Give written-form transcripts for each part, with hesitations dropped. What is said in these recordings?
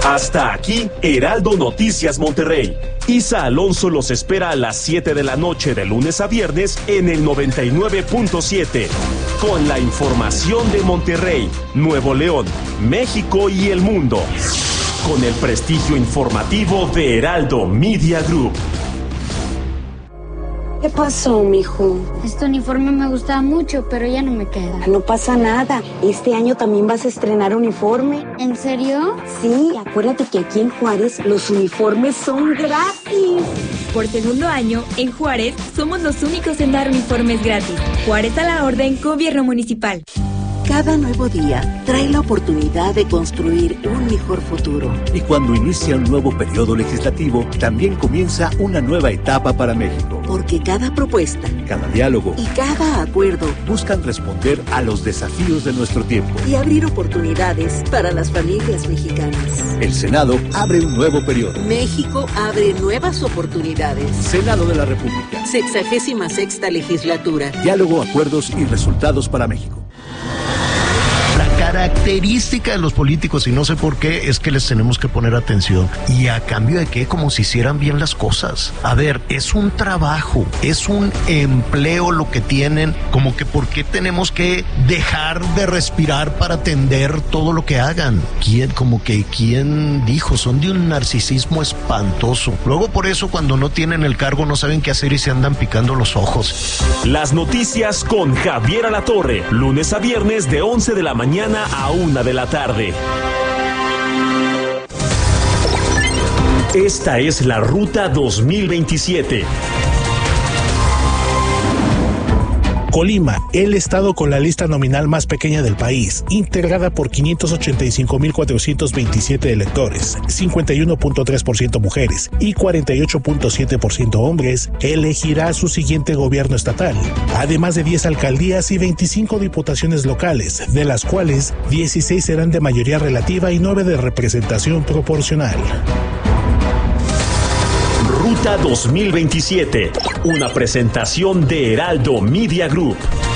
Hasta aquí, Heraldo Noticias Monterrey. Isa Alonso los espera a las 7 de la noche de lunes a viernes en el 99.7. Con la información de Monterrey, Nuevo León, México y el mundo. Con el prestigio informativo de Heraldo Media Group. ¿Qué pasó, mijo? Este uniforme me gustaba mucho, pero ya no me queda. No pasa nada. Este año también vas a estrenar uniforme. ¿En serio? Sí, acuérdate que aquí en Juárez los uniformes son gratis. Por segundo año, en Juárez, somos los únicos en dar uniformes gratis. Juárez a la orden, Gobierno Municipal. Cada nuevo día trae la oportunidad de construir un mejor futuro. Y cuando inicia un nuevo periodo legislativo, también comienza una nueva etapa para México. Porque cada propuesta, cada diálogo y cada acuerdo buscan responder a los desafíos de nuestro tiempo y abrir oportunidades para las familias mexicanas. El Senado abre un nuevo periodo. México abre nuevas oportunidades. Senado de la República. 66ª legislatura. Diálogo, acuerdos y resultados para México. Característica de los políticos, y no sé por qué, es que les tenemos que poner atención. ¿Y a cambio de qué? Como si hicieran bien las cosas. A ver, es un trabajo, es un empleo lo que tienen, como que ¿por qué tenemos que dejar de respirar para atender todo lo que hagan? ¿Quién dijo? Son de un narcisismo espantoso. Luego por eso cuando no tienen el cargo no saben qué hacer y se andan picando los ojos. Las noticias con Javier Alatorre, lunes a viernes de 11 de la mañana a 1 de la tarde. Esta es la Ruta 2027. Colima, el estado con la lista nominal más pequeña del país, integrada por 585.427 electores, 51.3% mujeres y 48.7% hombres, elegirá su siguiente gobierno estatal, además de 10 alcaldías y 25 diputaciones locales, de las cuales 16 serán de mayoría relativa y 9 de representación proporcional. Ruta 2027, una presentación de Heraldo Media Group.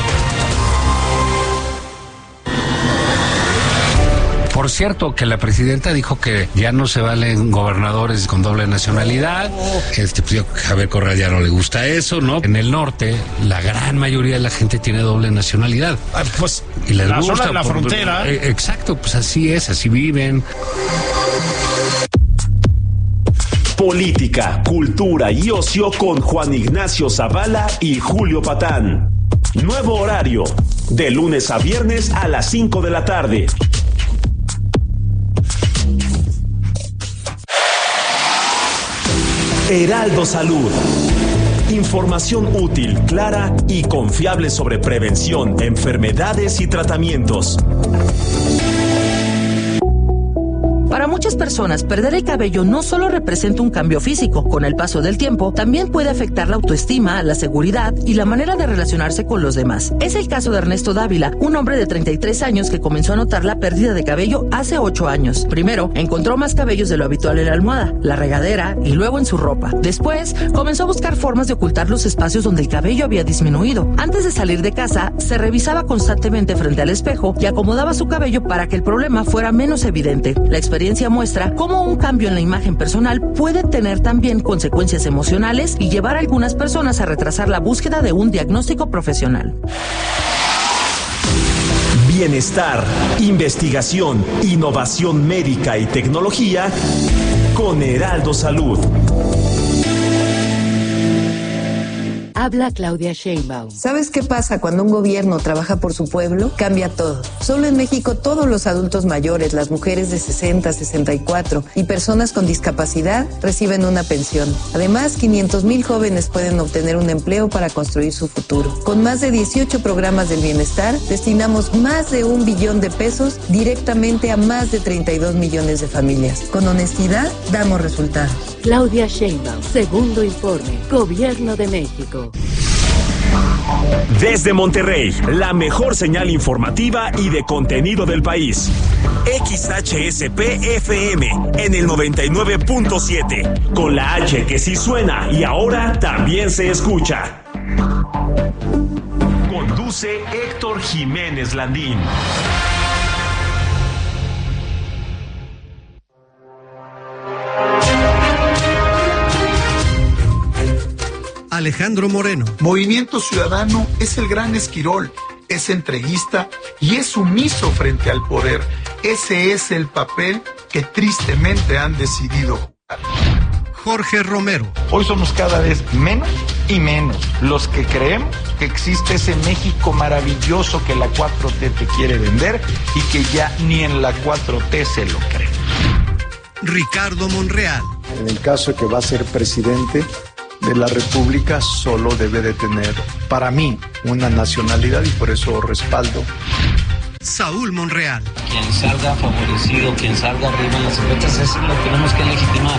Por cierto, que la presidenta dijo que ya no se valen gobernadores con doble nacionalidad. Pues a Javier Corral ya no le gusta eso, ¿no? En el norte, la gran mayoría de la gente tiene doble nacionalidad. Pues y les la gusta zona de la frontera. Exacto, pues así es, así viven. Política, cultura y ocio con Juan Ignacio Zavala y Julio Patán. Nuevo horario, de lunes a viernes a las 5 de la tarde. Heraldo Salud. Información útil, clara y confiable sobre prevención, enfermedades y tratamientos. Para muchas personas, perder el cabello no solo representa un cambio físico. Con el paso del tiempo, también puede afectar la autoestima, la seguridad y la manera de relacionarse con los demás. Es el caso de Ernesto Dávila, un hombre de 33 años que comenzó a notar la pérdida de cabello hace 8 años. Primero, encontró más cabellos de lo habitual en la almohada, la regadera y luego en su ropa. Después, comenzó a buscar formas de ocultar los espacios donde el cabello había disminuido. Antes de salir de casa, se revisaba constantemente frente al espejo y acomodaba su cabello para que el problema fuera menos evidente. La experiencia muestra cómo un cambio en la imagen personal puede tener también consecuencias emocionales y llevar a algunas personas a retrasar la búsqueda de un diagnóstico profesional. Bienestar, investigación, innovación médica y tecnología con Heraldo Salud. Habla Claudia Sheinbaum. ¿Sabes qué pasa cuando un gobierno trabaja por su pueblo? Cambia todo. Solo en México todos los adultos mayores, las mujeres de 60, 64 y personas con discapacidad reciben una pensión. Además, 500,000 jóvenes pueden obtener un empleo para construir su futuro. Con más de 18 programas del bienestar, destinamos más de 1 billón de pesos directamente a más de 32 millones de familias. Con honestidad, damos resultados. Claudia Sheinbaum, segundo informe, Gobierno de México. Desde Monterrey, la mejor señal informativa y de contenido del país. XHSP-FM en el 99.7, con la H que sí suena y ahora también se escucha. Conduce Héctor Jiménez Landín. Alejandro Moreno. Movimiento Ciudadano es el gran Esquirol, es entreguista y es sumiso frente al poder. Ese es el papel que tristemente han decidido jugar. Jorge Romero. Hoy somos cada vez menos y menos los que creemos que existe ese México maravilloso que la 4T te quiere vender y que ya ni en la 4T se lo cree. Ricardo Monreal. En el caso de que va a ser presidente de la República, solo debe de tener, para mí, una nacionalidad y por eso respaldo. Saúl Monreal. Quien salga favorecido, quien salga arriba en las encuestas, eso lo tenemos que legitimar.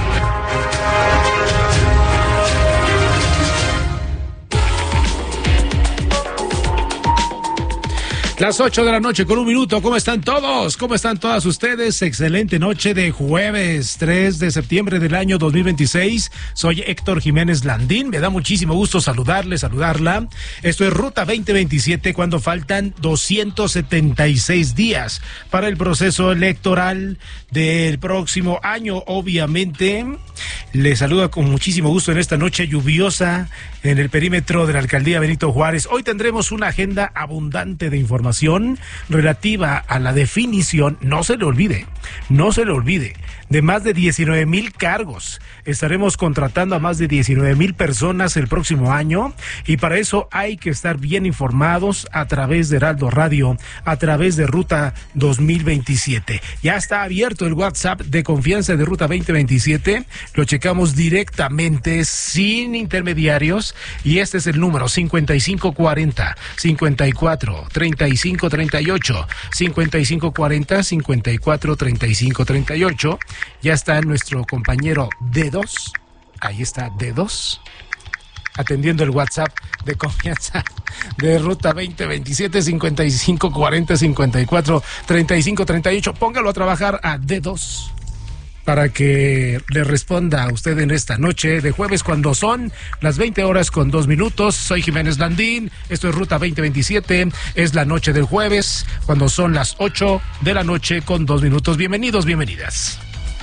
Las 8 de la noche con 1 minuto. ¿Cómo están todos? ¿Cómo están todas ustedes? Excelente noche de jueves 3 de septiembre del año 2026. Soy Héctor Jiménez Landín. Me da muchísimo gusto saludarla. Esto es Ruta 2027 cuando faltan 276 días para el proceso electoral del próximo año. Obviamente, les saluda con muchísimo gusto en esta noche lluviosa en el perímetro de la alcaldía Benito Juárez. Hoy tendremos una agenda abundante de información relativa a la definición, no se le olvide, de más de 19,000 cargos. Estaremos contratando a más de 19,000 personas el próximo año y para eso hay que estar bien informados a través de Heraldo Radio, a través de Ruta 2027. Ya está abierto el WhatsApp de confianza de Ruta 2027, lo checamos directamente sin intermediarios y este es el número 5540 54 35 38 5540 54 35 38. Ya está nuestro compañero D2, ahí está D2, atendiendo el WhatsApp de confianza de Ruta 2027 5540 54 35 38. Póngalo a trabajar a D2 para que le responda a usted en esta noche de jueves cuando son las 20 horas con 2 minutos. Soy Jiménez Landín, esto es Ruta 2027, es la noche del jueves cuando son las 8 de la noche con 2 minutos. Bienvenidos, bienvenidas.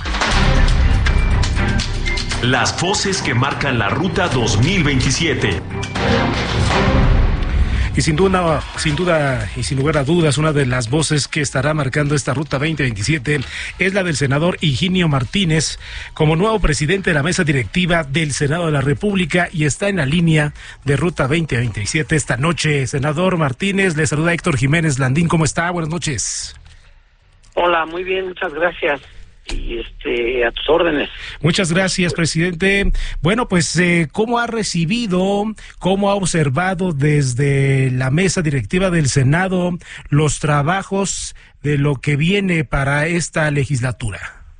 Las voces que marcan la Ruta 2027. Y sin duda y sin lugar a dudas, una de las voces que estará marcando esta Ruta 2027 es la del senador Higinio Martínez como nuevo presidente de la mesa directiva del Senado de la República y está en la línea de Ruta 2027 esta noche. Senador Martínez, le saluda Héctor Jiménez Landín. ¿Cómo está? Buenas noches. Hola, muy bien, muchas gracias. Y a tus órdenes. Muchas gracias, presidente. Bueno, pues, ¿cómo ha recibido, cómo ha observado desde la mesa directiva del Senado los trabajos de lo que viene para esta legislatura?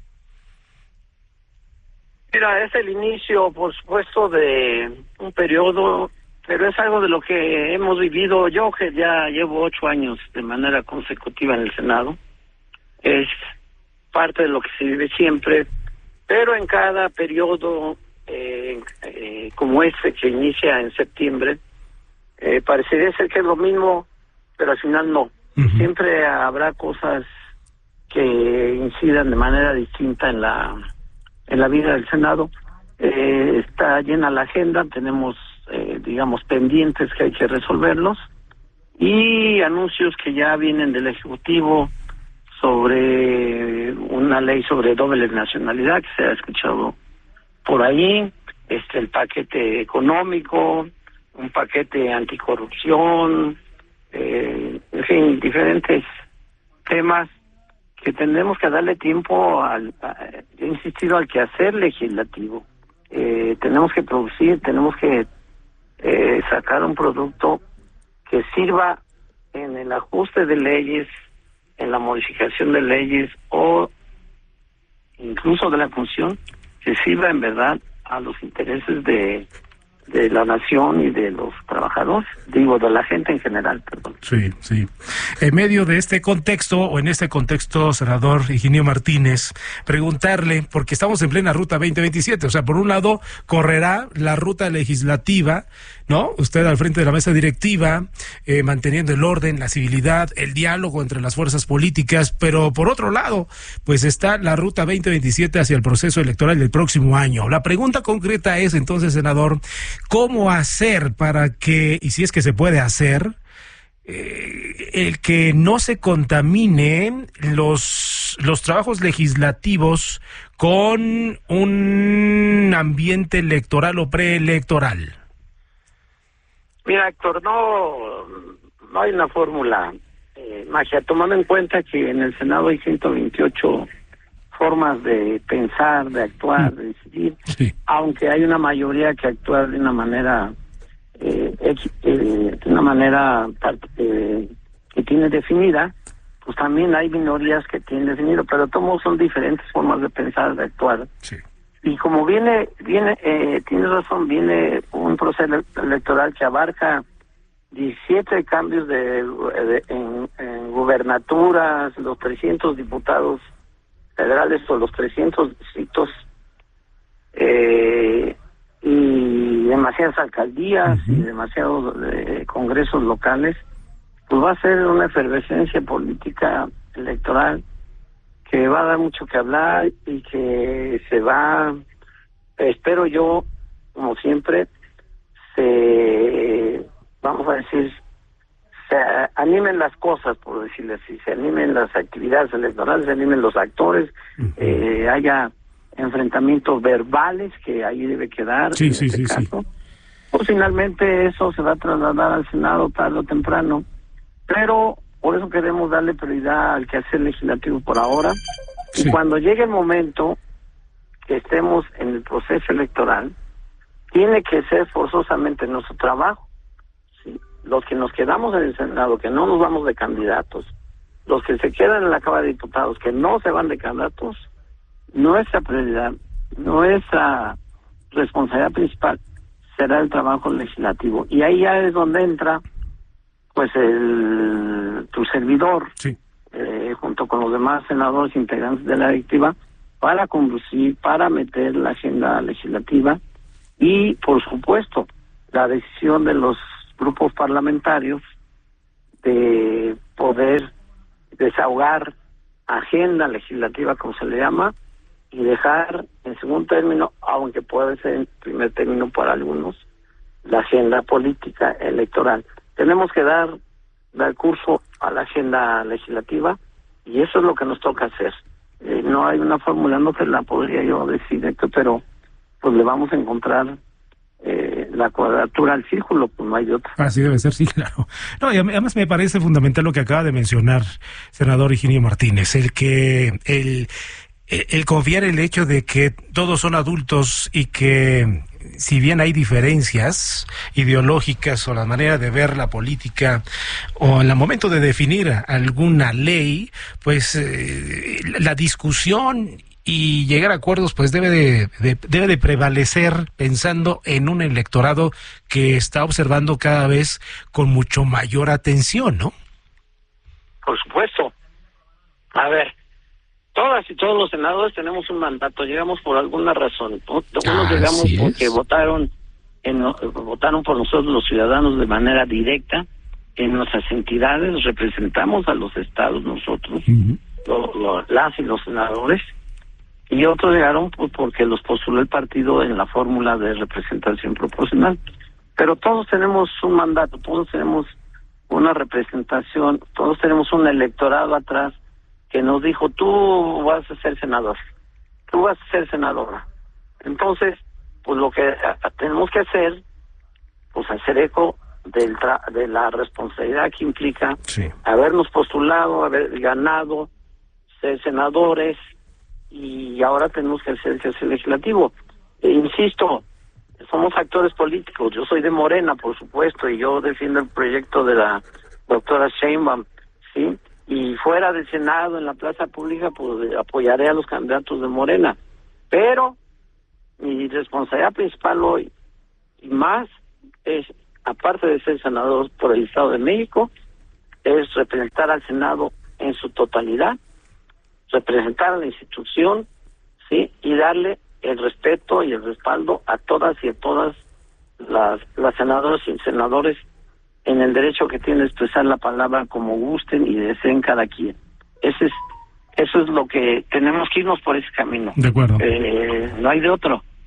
Mira, es el inicio, por supuesto, de un periodo, pero es algo de lo que hemos vivido. Yo que ya llevo 8 años de manera consecutiva en el Senado. Es parte de lo que se vive siempre, pero en cada periodo como este que inicia en septiembre, parecería ser que es lo mismo, pero al final no. Siempre habrá cosas que incidan de manera distinta en la vida del Senado. Está llena la agenda, tenemos pendientes que hay que resolverlos y anuncios que ya vienen del Ejecutivo sobre una ley sobre doble nacionalidad que se ha escuchado por ahí, el paquete económico, un paquete anticorrupción, en fin, diferentes temas que tendremos que darle tiempo he insistido, al quehacer legislativo. Tenemos que producir, tenemos que sacar un producto que sirva en el ajuste de leyes, en la modificación de leyes o incluso de la función que sirva en verdad a los intereses de la nación y de los trabajadores, de la gente en general, perdón. Sí. En medio de este contexto, o en este contexto, senador Higinio Martínez, preguntarle, porque estamos en plena Ruta 2027, o sea, por un lado, correrá la ruta legislativa, ¿no? Usted al frente de la mesa directiva, manteniendo el orden, la civilidad, el diálogo entre las fuerzas políticas, pero por otro lado, pues está la Ruta 2027 hacia el proceso electoral del próximo año. La pregunta concreta es, entonces, senador, ¿Cómo hacer para que, y si es que se puede hacer, el que no se contamine los trabajos legislativos con un ambiente electoral o preelectoral? Mira, Héctor, no hay una fórmula magia, tomando en cuenta que en el Senado hay 128 formas de pensar, de actuar, de decidir, sí. Aunque hay una mayoría que actúa de una manera que tiene definida, pues también hay minorías que tienen definido, pero todos son diferentes formas de pensar, de actuar. Sí. Y como viene, tienes razón, viene un proceso electoral que abarca 17 cambios en gubernaturas, los 300 diputados federales o los 300 distritos, y demasiadas alcaldías y demasiados congresos locales, pues va a ser una efervescencia política electoral que va a dar mucho que hablar y que se va, espero yo, como siempre, se animen las cosas, por decirlo así, se animen las actividades electorales, se animen los actores, haya enfrentamientos verbales, que ahí debe quedar. Sí. Pues finalmente eso se va a trasladar al Senado tarde o temprano, pero por eso queremos darle prioridad al quehacer legislativo por ahora, y cuando llegue el momento que estemos en el proceso electoral, tiene que ser forzosamente nuestro trabajo. Los que nos quedamos en el Senado, que no nos vamos de candidatos, los que se quedan en la Cámara de Diputados, que no se van de candidatos, nuestra prioridad, nuestra responsabilidad principal será el trabajo legislativo. Y ahí ya es donde entra pues tu servidor, junto con los demás senadores integrantes de la directiva, para conducir, para meter la agenda legislativa y, por supuesto, la decisión de los grupos parlamentarios de poder desahogar agenda legislativa, como se le llama, y dejar en segundo término, aunque puede ser en primer término para algunos, la agenda política electoral. Tenemos que dar curso a la agenda legislativa y eso es lo que nos toca hacer. No hay una fórmula, no te la podría yo decir, Héctor, pero pues le vamos a encontrar la cuadratura al círculo, pues no hay otra. Así debe ser, sí, claro. No, y además me parece fundamental lo que acaba de mencionar, senador Higinio Martínez, el confiar en el hecho de que todos son adultos y que si bien hay diferencias ideológicas o la manera de ver la política o en el momento de definir alguna ley, pues la discusión y llegar a acuerdos pues debe de prevalecer pensando en un electorado que está observando cada vez con mucho mayor atención, ¿no? Por supuesto. A ver, todas y todos los senadores tenemos un mandato, llegamos por alguna razón. Unos llegamos porque votaron por nosotros los ciudadanos de manera directa en nuestras entidades, representamos a los estados nosotros, las y los senadores, y otros llegaron porque los postuló el partido en la fórmula de representación proporcional. Pero todos tenemos un mandato, todos tenemos una representación, todos tenemos un electorado atrás que nos dijo, tú vas a ser senador, tú vas a ser senadora. Entonces, pues lo que tenemos que hacer, pues hacer eco de la responsabilidad que implica habernos postulado, haber ganado, ser senadores, y ahora tenemos que hacer el quehacer legislativo. Insisto, somos actores políticos, yo soy de Morena, por supuesto, y yo defiendo el proyecto de la doctora Sheinbaum, ¿sí? Y fuera del Senado, en la plaza pública, pues apoyaré a los candidatos de Morena. Pero mi responsabilidad principal hoy, y más, es, aparte de ser senador por el Estado de México, es representar al Senado en su totalidad, representar a la institución, ¿sí? Y darle el respeto y el respaldo a todas y a todas las senadoras y senadores en el derecho que tienen de expresar la palabra como gusten y deseen cada quien. Eso es lo que tenemos que irnos por ese camino. De acuerdo. No hay de otro.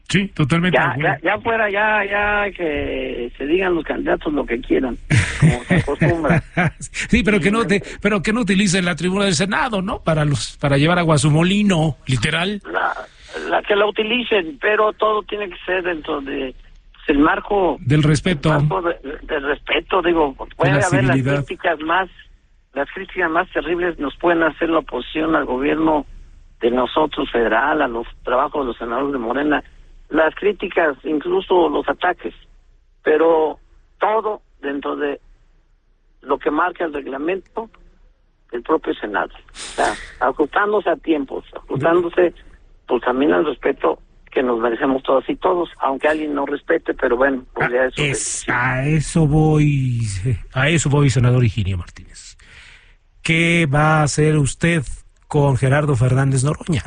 Sí, totalmente. Ya fuera, ya que se digan los candidatos lo que quieran, como se acostumbra. Sí, pero que no utilicen la tribuna del Senado, ¿no? Para llevar agua a su molino, literal. La que la utilicen, pero todo tiene que ser dentro de el marco del respeto. Del respeto, digo, puede haber las críticas más terribles, nos pueden hacer la oposición al gobierno de nosotros federal, a los trabajos de los senadores de Morena, las críticas, incluso los ataques, pero todo dentro de lo que marca el reglamento del propio Senado, o sea, ajustándose a tiempos, ajustándose pues también al respeto que nos merecemos todos y todos, aunque alguien no respete, pero bueno, pues ya a eso voy, senador Higinio Martínez. ¿Qué va a hacer usted con Gerardo Fernández Noroña?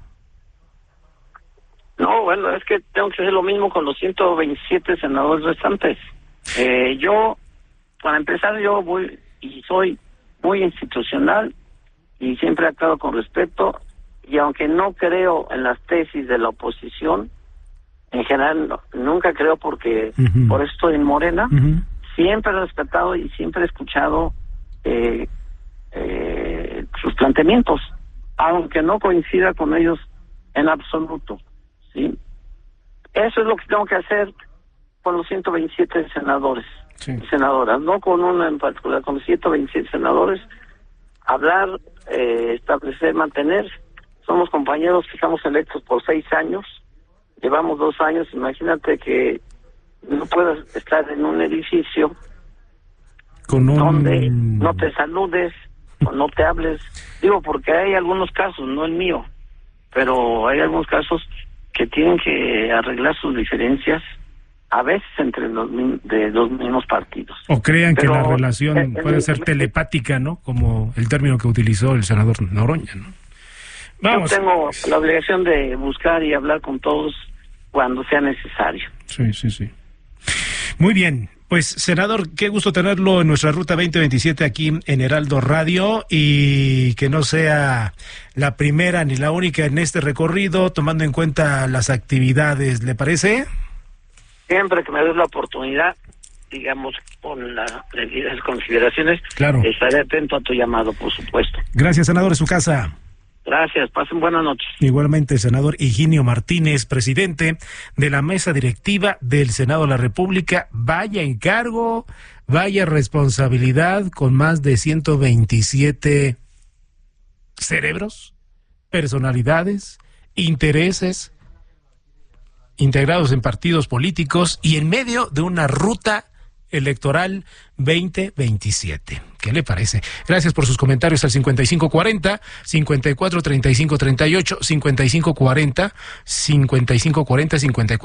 No, bueno, es que tengo que hacer lo mismo con los 127 senadores restantes. Yo, para empezar, soy muy institucional y siempre he actuado con respeto, y aunque no creo en las tesis de la oposición, en general nunca creo porque por eso estoy en Morena, siempre he respetado y siempre he escuchado sus planteamientos, aunque no coincida con ellos en absoluto. ¿Sí? Eso es lo que tengo que hacer con los 127 senadores y senadoras, no con uno en particular, con los 127 senadores, hablar, establecer, mantener. Somos compañeros que estamos electos por 6 años, llevamos 2 años, imagínate que no puedas estar en un edificio donde no te saludes o no te hables, digo porque hay algunos casos, no el mío, pero hay algunos casos que tienen que arreglar sus diferencias, a veces entre los mismos partidos. O crean que la relación puede ser telepática, ¿no? Como el término que utilizó el senador Noroña, ¿no? Vamos. Yo tengo la obligación de buscar y hablar con todos cuando sea necesario. Sí. Muy bien. Pues, senador, qué gusto tenerlo en nuestra Ruta 2027 aquí en Heraldo Radio, y que no sea la primera ni la única en este recorrido, tomando en cuenta las actividades, ¿le parece? Siempre que me des la oportunidad, digamos, con las debidas consideraciones, claro, estaré atento a tu llamado, por supuesto. Gracias, senador, en su casa. Gracias, pasen buenas noches. Igualmente, senador Higinio Martínez, presidente de la mesa directiva del Senado de la República. Vaya encargo, vaya responsabilidad, con más de 127 cerebros, personalidades, intereses, integrados en partidos políticos y en medio de una ruta electoral 2027. ¿Qué le parece? Gracias por sus comentarios al 5540 543538, 5540 543538.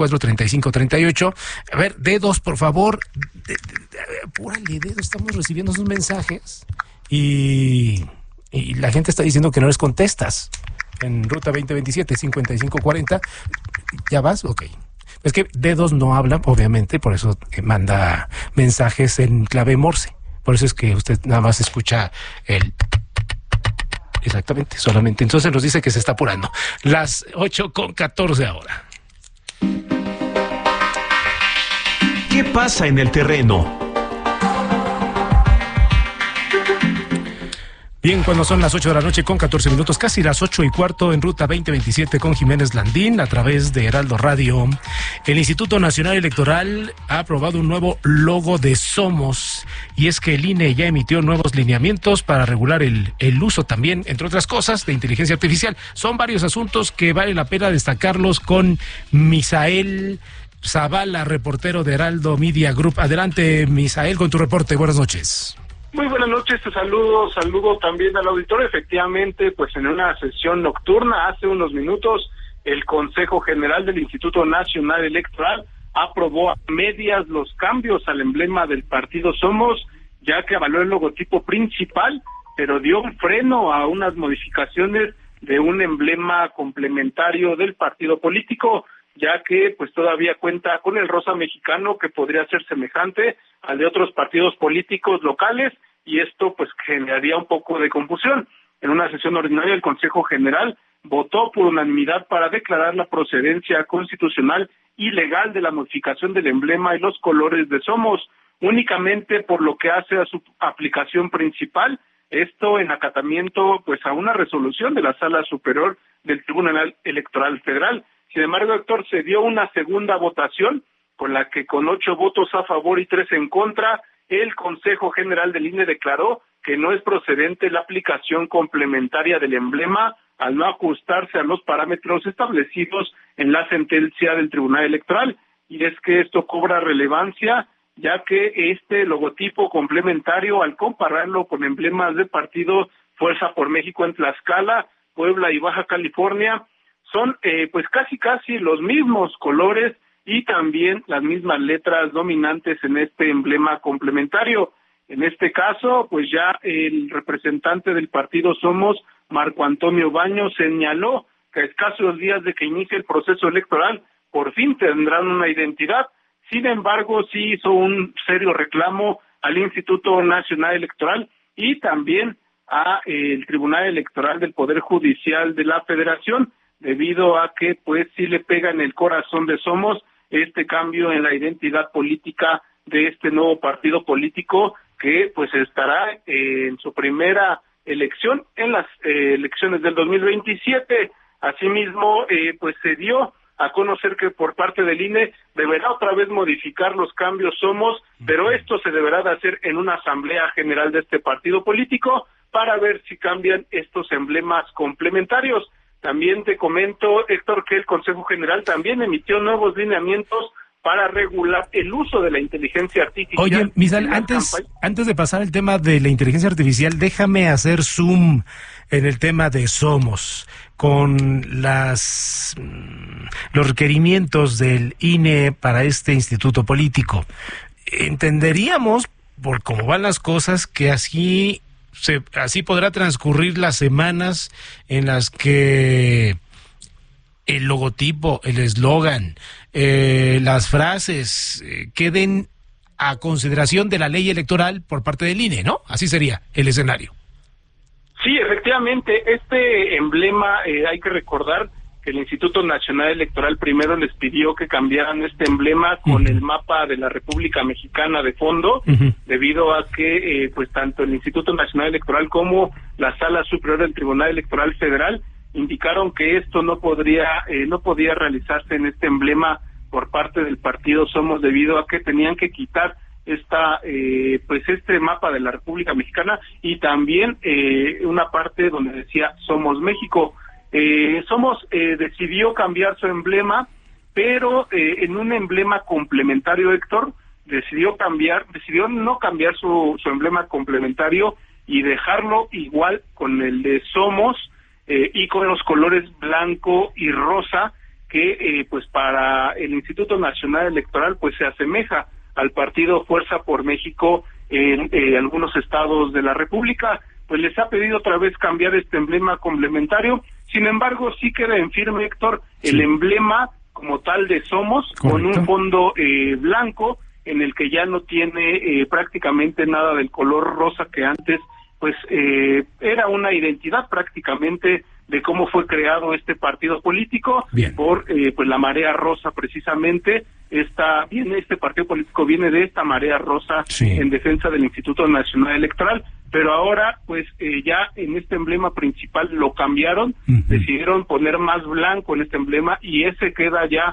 A ver, dedos, por favor. Apúrale, dedos, estamos recibiendo sus mensajes y la gente está diciendo que no les contestas. En Ruta 2027, 5540. ¿Ya vas? Ok. Es que dedos no hablan, obviamente, por eso manda mensajes en clave Morse. Por eso es que usted nada más escucha el... Exactamente, solamente. Entonces nos dice que se está apurando. Las 8:14 ahora. ¿Qué pasa en el terreno? Bien, cuando son las 8:14 PM, casi las 8:15 en Ruta 2027 con Jiménez Landín a través de Heraldo Radio. El Instituto Nacional Electoral ha aprobado un nuevo logo de Somos, y es que el INE ya emitió nuevos lineamientos para regular el uso también, entre otras cosas, de inteligencia artificial. Son varios asuntos que vale la pena destacarlos con Misael Zavala, reportero de Heraldo Media Group. Adelante, Misael, con tu reporte. Buenas noches. Muy buenas noches, te saludo también al auditorio. Efectivamente, pues en una sesión nocturna hace unos minutos, el Consejo General del Instituto Nacional Electoral aprobó a medias los cambios al emblema del partido Somos, ya que avaló el logotipo principal, pero dio un freno a unas modificaciones de un emblema complementario del partido político, ya que pues todavía cuenta con el rosa mexicano, que podría ser semejante al de otros partidos políticos locales, y esto pues generaría un poco de confusión. En una sesión ordinaria, el Consejo General votó por unanimidad para declarar la procedencia constitucional y legal de la modificación del emblema y los colores de Somos, únicamente por lo que hace a su aplicación principal, esto en acatamiento pues a una resolución de la Sala Superior del Tribunal Electoral Federal. Sin embargo, Héctor, se dio una segunda votación con la que con 8 votos a favor y 3 en contra, el Consejo General del INE declaró que no es procedente la aplicación complementaria del emblema al no ajustarse a los parámetros establecidos en la sentencia del Tribunal Electoral. Y es que esto cobra relevancia, ya que este logotipo complementario, al compararlo con emblemas de partido Fuerza por México en Tlaxcala, Puebla y Baja California, son pues casi los mismos colores y también las mismas letras dominantes en este emblema complementario. En este caso, pues ya el representante del partido Somos, Marco Antonio Baños, señaló que a escasos días de que inicie el proceso electoral, por fin tendrán una identidad. Sin embargo, sí hizo un serio reclamo al Instituto Nacional Electoral y también a el Tribunal Electoral del Poder Judicial de la Federación, debido a que pues sí le pega en el corazón de Somos este cambio en la identidad política de este nuevo partido político que pues estará en su primera elección en las elecciones del 2027. Asimismo, pues se dio a conocer que por parte del INE deberá otra vez modificar los cambios Somos, pero esto se deberá de hacer en una asamblea general de este partido político para ver si cambian estos emblemas complementarios. También te comento, Héctor, que el Consejo General también emitió nuevos lineamientos para regular el uso de la inteligencia artificial. Oye, Misal, antes de pasar al tema de la inteligencia artificial, déjame hacer zoom en el tema de Somos, con los requerimientos del INE para este instituto político. Entenderíamos, por cómo van las cosas, que así podrá transcurrir las semanas en las que el logotipo, el eslogan, las frases queden a consideración de la ley electoral por parte del INE, ¿no? Así sería el escenario. Sí, efectivamente, este emblema, hay que recordar que el Instituto Nacional Electoral primero les pidió que cambiaran este emblema con el mapa de la República Mexicana de fondo, debido a que pues tanto el Instituto Nacional Electoral como la Sala Superior del Tribunal Electoral Federal indicaron que esto no podía realizarse en este emblema por parte del partido Somos, debido a que tenían que quitar este mapa de la República Mexicana y también una parte donde decía Somos México. Somos decidió cambiar su emblema, pero en un emblema complementario, Héctor, decidió no cambiar su emblema complementario y dejarlo igual con el de Somos y con los colores blanco y rosa, que pues para el Instituto Nacional Electoral pues se asemeja al partido Fuerza por México en algunos estados de la República. Pues les ha pedido otra vez cambiar este emblema complementario. Sin embargo, sí queda en firme, Héctor, el emblema como tal de Somos, con un fondo blanco, en el que ya no tiene prácticamente nada del color rosa que antes pues era una identidad prácticamente de cómo fue creado este partido político. Bien. Por pues la marea rosa precisamente. Este partido político viene de esta marea rosa en defensa del Instituto Nacional Electoral, pero ahora pues ya en este emblema principal lo cambiaron, decidieron poner más blanco en este emblema y ese queda ya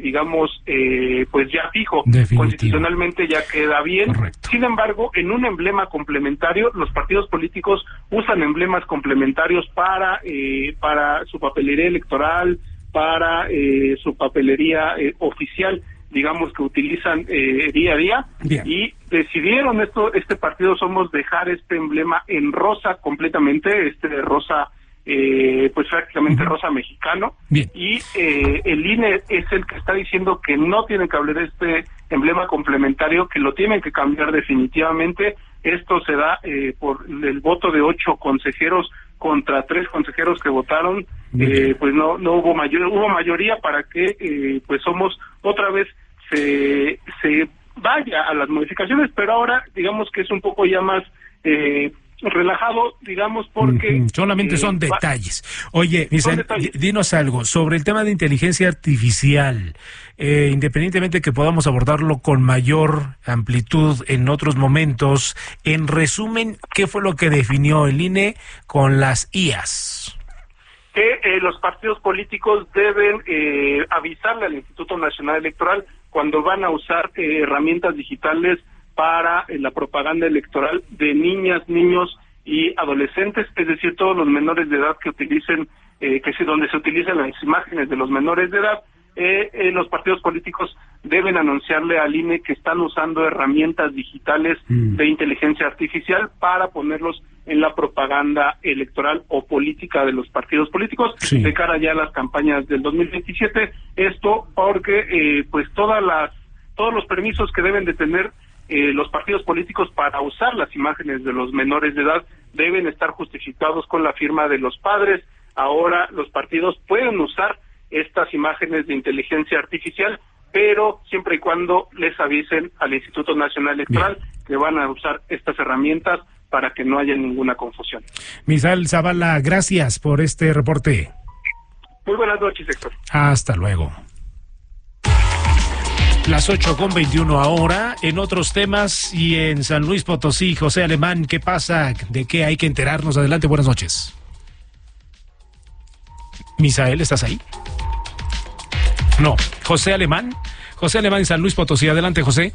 pues ya fijo, constitucionalmente ya queda bien. Correcto. Sin embargo, en un emblema complementario, los partidos políticos usan emblemas complementarios para su papelería electoral, para su papelería oficial, digamos, que utilizan día a día. Bien. Y decidieron este partido Somos dejar este emblema en rosa completamente, rosa pues prácticamente rosa mexicano. Bien. Y el INE es el que está diciendo que no tienen que hablar de este emblema complementario, que lo tienen que cambiar definitivamente. Esto se da por el voto de 8 consejeros contra 3 consejeros que votaron. Pues no hubo mayoría para que pues Somos otra vez se vaya a las modificaciones, pero ahora digamos que es un poco ya más relajado, digamos, porque... Solamente son detalles. Oye, Misael, dinos algo sobre el tema de inteligencia artificial. Independientemente que podamos abordarlo con mayor amplitud en otros momentos, en resumen, ¿qué fue lo que definió el INE con las IAs? Que los partidos políticos deben avisarle al Instituto Nacional Electoral cuando van a usar herramientas digitales para la propaganda electoral de niñas, niños y adolescentes, es decir, todos los menores de edad que utilicen, donde se utilizan las imágenes de los menores de edad. Los partidos políticos deben anunciarle al INE que están usando herramientas digitales de inteligencia artificial para ponerlos en la propaganda electoral o política de los partidos políticos de cara ya a las campañas del 2027. Esto porque pues todos los permisos que deben de tener los partidos políticos para usar las imágenes de los menores de edad deben estar justificados con la firma de los padres. Ahora los partidos pueden usar estas imágenes de inteligencia artificial, pero siempre y cuando les avisen al Instituto Nacional Electoral que van a usar estas herramientas para que no haya ninguna confusión. Misael Zavala, gracias por este reporte. Muy buenas noches, Héctor. Hasta luego. Las 8:21 ahora. En otros temas y en San Luis Potosí, José Alemán, ¿qué pasa? ¿De qué hay que enterarnos? Adelante, buenas noches. Misael, ¿estás ahí? No, José Alemán en San Luis Potosí. Adelante, José.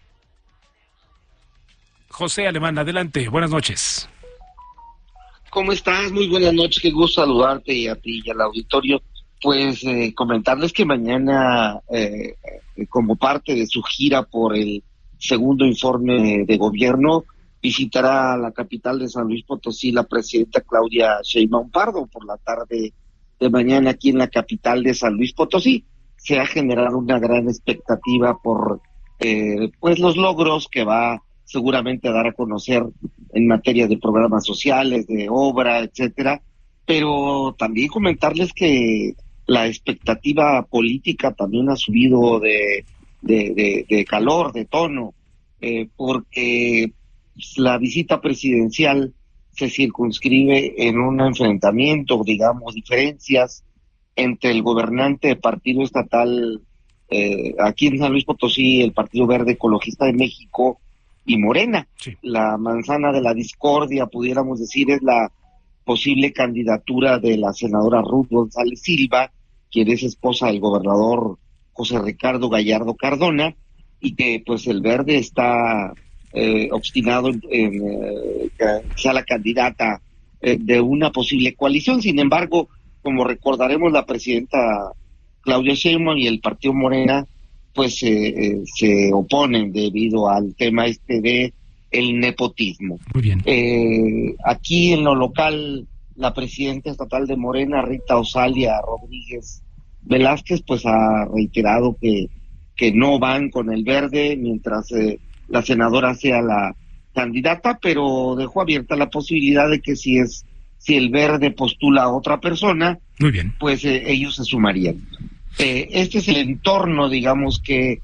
José Alemán, adelante, buenas noches. ¿Cómo estás? Muy buenas noches, qué gusto saludarte y a ti y al auditorio. Pues comentarles que mañana, como parte de su gira por el segundo informe de gobierno, visitará la capital de San Luis Potosí la presidenta Claudia Sheinbaum Pardo por la tarde de mañana aquí en la capital de San Luis Potosí. Se ha generado una gran expectativa por pues los logros que va seguramente a dar a conocer en materia de programas sociales, de obra, etcétera, pero también comentarles que la expectativa política también ha subido de calor, de tono, porque la visita presidencial se circunscribe en un enfrentamiento, digamos, diferencias entre el gobernante del partido estatal aquí en San Luis Potosí, el Partido Verde Ecologista de México, y Morena. Sí. La manzana de la discordia, pudiéramos decir, es la posible candidatura de la senadora Ruth González Silva, quien es esposa del gobernador José Ricardo Gallardo Cardona, y que pues el Verde está obstinado en que sea la candidata de una posible coalición. Sin embargo, como recordaremos, la presidenta Claudia Sheinbaum y el partido Morena pues se oponen debido al tema de el nepotismo. Muy bien. Aquí en lo local, la presidenta estatal de Morena, Rita Osalia Rodríguez Velázquez, pues ha reiterado que no van con el Verde mientras la senadora sea la candidata, pero dejó abierta la posibilidad de que si el Verde postula a otra persona, muy bien, pues ellos se sumarían. Este es el entorno, digamos, que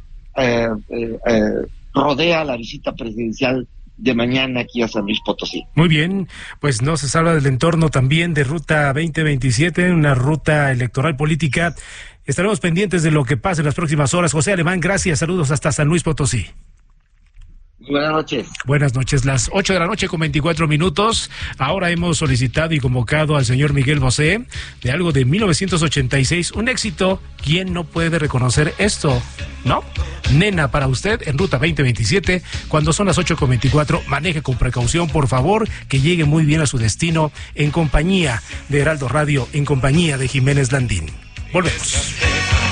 rodea la visita presidencial de mañana aquí a San Luis Potosí. Muy bien, pues no se salva del entorno también de Ruta 2027, una ruta electoral política. Estaremos pendientes de lo que pase en las próximas horas. José Alemán, gracias, saludos hasta San Luis Potosí. Buenas noches. Buenas noches, las 8:24 a.m. Ahora hemos solicitado y convocado al señor Miguel Bosé de algo de 1986, un éxito. ¿Quién no puede reconocer esto? ¿No? Nena para usted en Ruta 2027, cuando son las 8:24, maneje con precaución, por favor, que llegue muy bien a su destino en compañía de Heraldo Radio, en compañía de Jiménez Landín. Volvemos.